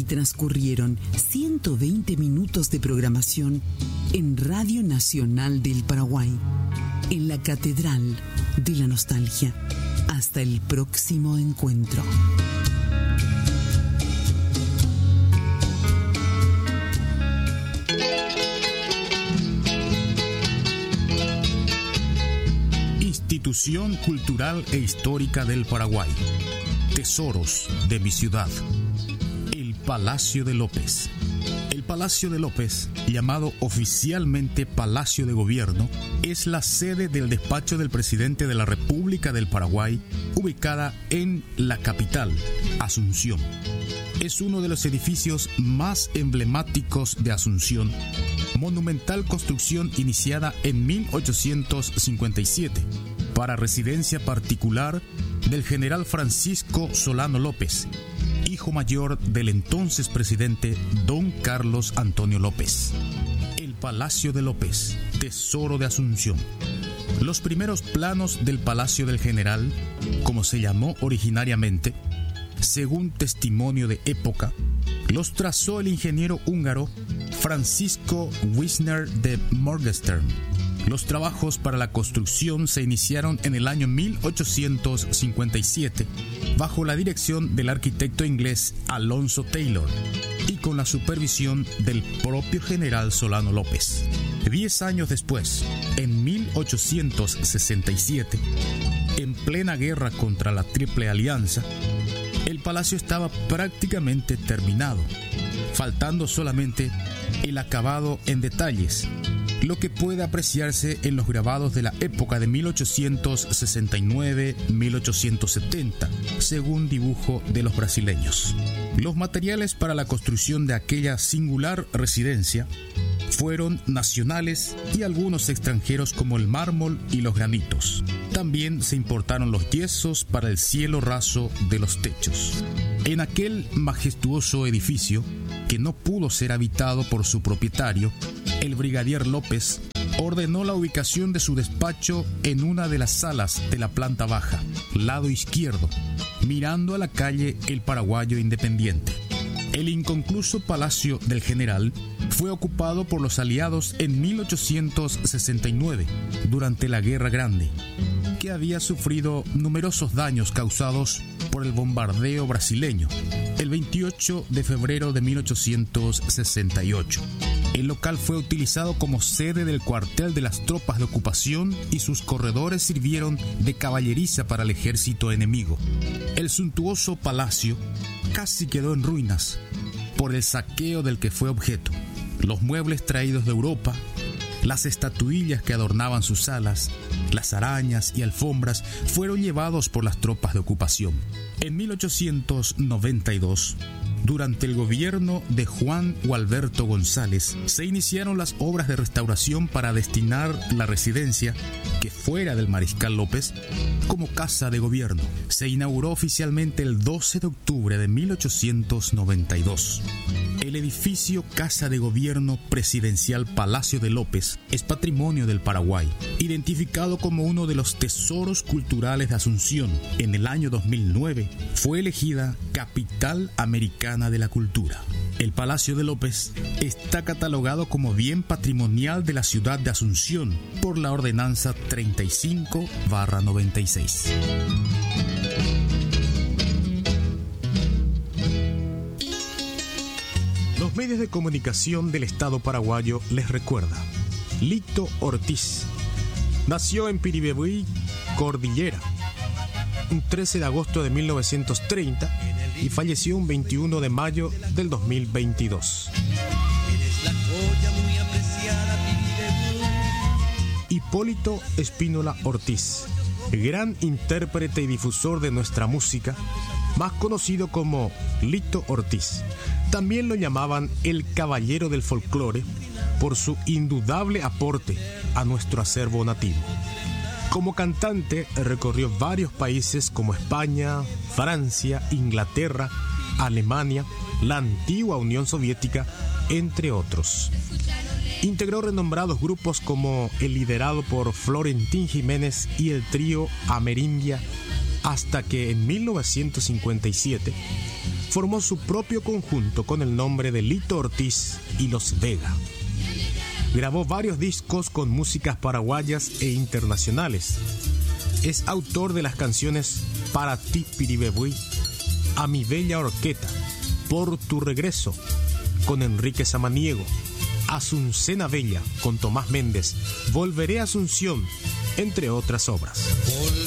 Así transcurrieron 120 minutos de programación en Radio Nacional del Paraguay, en la Catedral de la Nostalgia. Hasta el próximo encuentro. Institución Cultural e Histórica del Paraguay. Tesoros de mi ciudad. El Palacio de López. El Palacio de López, llamado oficialmente Palacio de Gobierno, es la sede del despacho del presidente de la República del Paraguay, ubicada en la capital, Asunción. Es uno de los edificios más emblemáticos de Asunción, monumental construcción iniciada en 1857 para residencia particular del general Francisco Solano López, hijo mayor del entonces presidente don Carlos Antonio López. El Palacio de López, tesoro de Asunción. Los primeros planos del Palacio del General, como se llamó originariamente, según testimonio de época, los trazó el ingeniero húngaro Francisco Wisner de Morgenstern. Los trabajos para la construcción se iniciaron en el año 1857 bajo la dirección del arquitecto inglés Alonso Taylor y con la supervisión del propio general Solano López. 10 años después, en 1867, en plena guerra contra la Triple Alianza, el palacio estaba prácticamente terminado, faltando solamente el acabado en detalles, lo que puede apreciarse en los grabados de la época de 1869-1870, según dibujo de los brasileños. Los materiales para la construcción de aquella singular residencia fueron nacionales y algunos extranjeros como el mármol y los granitos. También se importaron los yesos para el cielo raso de los techos. En aquel majestuoso edificio, que no pudo ser habitado por su propietario, el brigadier López ordenó la ubicación de su despacho en una de las salas de la planta baja, lado izquierdo, mirando a la calle El Paraguayo Independiente. El inconcluso Palacio del General fue ocupado por los aliados en 1869, durante la Guerra Grande, que había sufrido numerosos daños causados por el bombardeo brasileño, el 28 de febrero de 1868. El local fue utilizado como sede del cuartel de las tropas de ocupación y sus corredores sirvieron de caballeriza para el ejército enemigo. El suntuoso palacio casi quedó en ruinas por el saqueo del que fue objeto. Los muebles traídos de Europa, las estatuillas que adornaban sus salas, las arañas y alfombras fueron llevados por las tropas de ocupación. En 1892, durante el gobierno de Juan Gualberto González, se iniciaron las obras de restauración para destinar la residencia, que fuera del Mariscal López, como casa de gobierno. Se inauguró oficialmente el 12 de octubre de 1892. El edificio Casa de Gobierno Presidencial Palacio de López es patrimonio del Paraguay, identificado como uno de los tesoros culturales de Asunción. En el año 2009 fue elegida Capital Americana de la Cultura. El Palacio de López está catalogado como bien patrimonial de la ciudad de Asunción por la Ordenanza 35/96. Los medios de comunicación del Estado paraguayo les recuerda. Lito Ortiz nació en Piribebuy, Cordillera, un 13 de agosto de 1930 y falleció un 21 de mayo del 2022. Hipólito Espínola Ortiz, gran intérprete y difusor de nuestra música, más conocido como Lito Ortiz. También lo llamaban el Caballero del Folclore por su indudable aporte a nuestro acervo nativo. Como cantante recorrió varios países como España, Francia, Inglaterra, Alemania, la antigua Unión Soviética, entre otros. Integró renombrados grupos como el liderado por Florentín Jiménez y el trío Amerindia, hasta que en 1957 formó su propio conjunto con el nombre de Lito Ortiz y Los Vega. Grabó varios discos con músicas paraguayas e internacionales. Es autor de las canciones Para ti Piribebuy, A mi bella orqueta, Por tu regreso, con Enrique Samaniego, Asuncena Bella, con Tomás Méndez, Volveré a Asunción, entre otras obras.